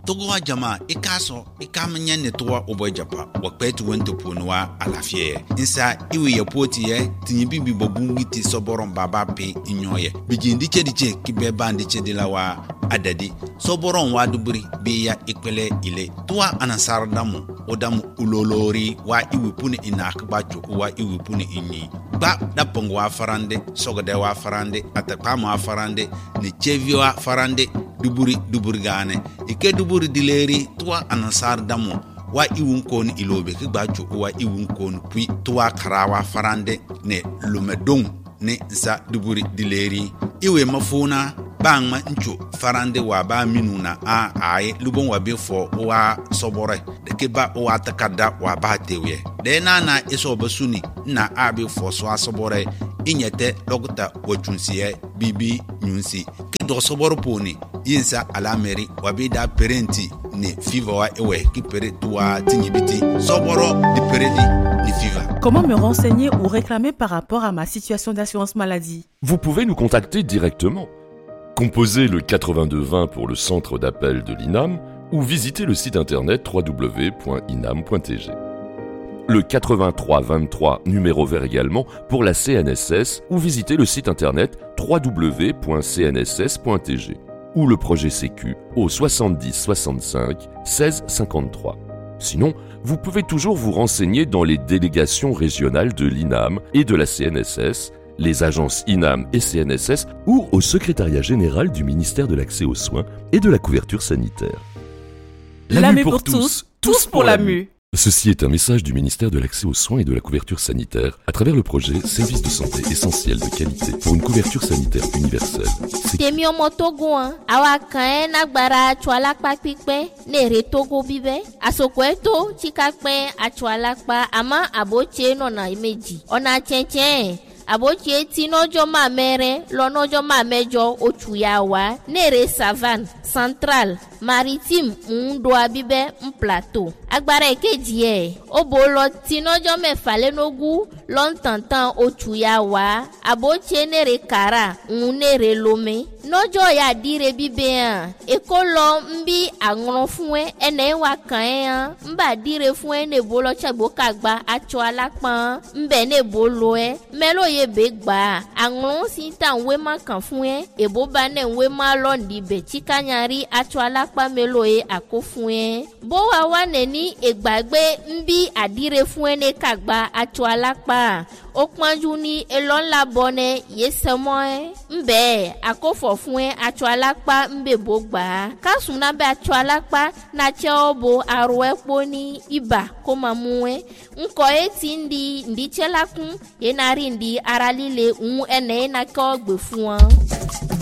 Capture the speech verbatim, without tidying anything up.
togo jama ikaso ikamanya ne towa obo japa wakpetu wento ponwa alafie insa iwe ya poti ye tinyibi bi bobungi ti soboron baba pe inyoye bijindi chediche kibe bandi chedilawa adadi soboron waduburi bi ya ikpele ile towa anasar damu odamu ulolori wa iwe puni inakbacho wa iwe puni inyi ba dapong wa farande sogode wa farande atakpa wa farande ne chevi wa farande duburi duburi gane ike duburi dileri tuwa anasar damu wa iwun kon ilobe ki gbacho wa iwun kon puis tuwa karawa farande ne lumedong ne za duburi dileri iwe mafuna bangma ncho farande wa ba minuna a ai lubon wa befo wa sobore de ke ba wa takada wa ba tewe de na na iso basuni na abi fo so asobore inyete logta wachunsiye bibi nyunsi ki do soboro poni yinsa alameri wabida parenti ne fiva wa ewe ki pere tuwa tinyibiti soboro di peredi ni fiva. Comment me renseigner ou réclamer par rapport à ma situation d'assurance maladie? Vous pouvez nous contacter directement. Composez le quatre-vingt-deux vingt pour le centre d'appel de l'I N A M ou visitez le site internet w w w point inam point t g. Le quatre-vingt-trois vingt-trois numéro vert également pour la C N S S ou visitez le site internet w w w point c n s s point t g ou le projet Sécu au soixante-dix soixante-cinq seize cinquante-trois. Sinon, vous pouvez toujours vous renseigner dans les délégations régionales de l'I N A M et de la C N S S, les agences I N A M et C N S S ou au secrétariat général du ministère de l'accès aux soins et de la couverture sanitaire. La mue pour tous, tous pour la mue. Ceci est un message du ministère de l'accès aux soins et de la couverture sanitaire à travers le projet Service de santé essentiel de qualité pour une couverture sanitaire universelle. Temi omo Togo an awa kan na gbara atwala pa pipe ne re Togo bibe asoko eto chika pe atwala pa ama aboche no na imeji ona chenchen aboche ti nojo ma mere lo nojo ma mejo otuya wa nere savane central maritime ndo abibe un plateau agbara ekeji e obolo ti nojo mefa le nogu lon tantan otuya wa aboche nere kara nere lome nojo ya dire bibe an ekolo mbi agron fun e ene wa kan e an mba dire fun e ne bolo chagbo kagba acho alapan mbe ne bolo e melo ye begba agron si tan we ma kan fun e ebo ba ne we ma londi be chikanyari acho alapa melo e akofun e bo wa wa ne ni egbagbe mbi adire fun e ne kagba acho alapa okpanju ni elon la bone yesemo e mbe akofo fun e acho alapa mbe bogba kasuna be acho alapa na che obo aro epo ni iba ko mamu e nko eti ndi ndi chelakun yenari ndi aralile un ene na ko gbe fun an.